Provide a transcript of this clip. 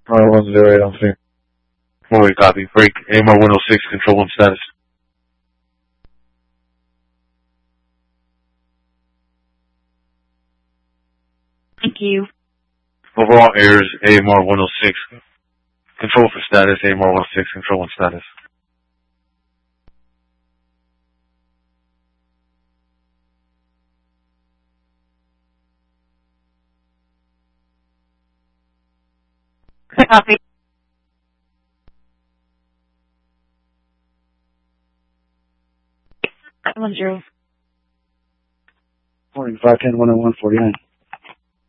108 on scene. 108, copy. Break. AMR 106, control 1 status. Thank you. Overall errors, AMR 106. Control for status, AMR 106, control 1 status. Copy. 10. Morning, 510 101 49.